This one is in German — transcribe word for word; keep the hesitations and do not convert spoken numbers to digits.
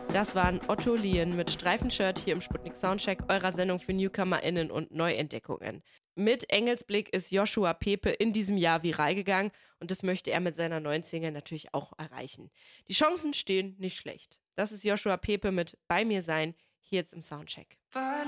Das waren Otto Lien mit Streifenshirt hier im Sputnik Soundcheck, eurer Sendung für NewcomerInnen und Neuentdeckungen. Mit Engelsblick ist Joshua Pepe in diesem Jahr viral gegangen und das möchte er mit seiner neuen Single natürlich auch erreichen. Die Chancen stehen nicht schlecht. Das ist Joshua Pepe mit Bei mir sein, hier jetzt im Soundcheck.